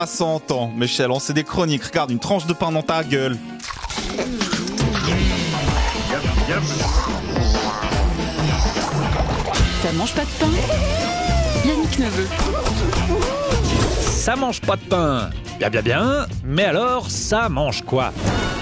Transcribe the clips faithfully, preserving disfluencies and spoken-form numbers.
À cent ans, Michel, on sait des chroniques. Regarde, une tranche de pain dans ta gueule. Ça mange pas de pain. Yannick Neveu. Ça mange pas de pain. Bien, bien, bien. Mais alors, ça mange quoi?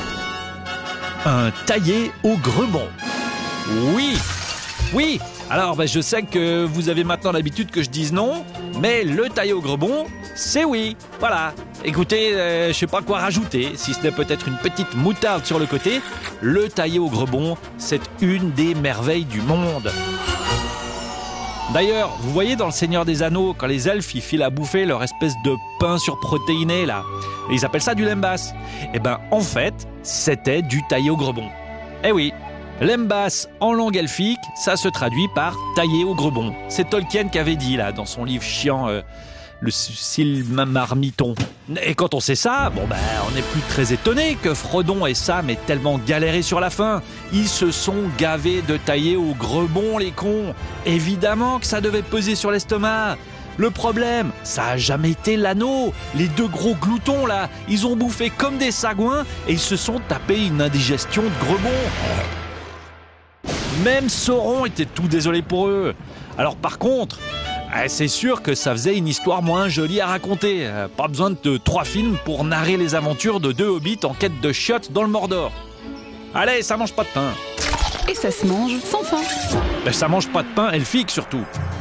Un taillé au grebon. Oui. Oui. Alors, ben, je sais que vous avez maintenant l'habitude que je dise non, mais le taillé au grebon, c'est oui. Voilà. Écoutez, euh, je sais pas quoi rajouter, si ce n'est peut-être une petite moutarde sur le côté. Le taillé au grebon, c'est une des merveilles du monde. D'ailleurs, vous voyez dans Le Seigneur des Anneaux, quand les elfes ils filent à bouffer leur espèce de pain surprotéiné là, et ils appellent ça du lembas. Eh ben, en fait, c'était du taillé au grebon. Eh oui, lembas en langue elfique, ça se traduit par taillé au grebon. C'est Tolkien qui avait dit là dans son livre chiant, euh, le Silmarmillion. Et quand on sait ça, bon ben, on n'est plus très étonné que Frodon et Sam aient tellement galéré sur la fin. Ils se sont gavés de taillé au grebon, les cons. Évidemment que ça devait peser sur l'estomac. Le problème, ça a jamais été l'anneau. Les deux gros gloutons là, ils ont bouffé comme des sagouins et ils se sont tapés une indigestion de grebon. Même Sauron était tout désolé pour eux. Alors par contre, c'est sûr que ça faisait une histoire moins jolie à raconter. Pas besoin de trois films pour narrer les aventures de deux hobbits en quête de chiottes dans le Mordor. Allez, ça mange pas de pain. Et ça se mange sans faim. Ben, ça mange pas de pain elfique surtout.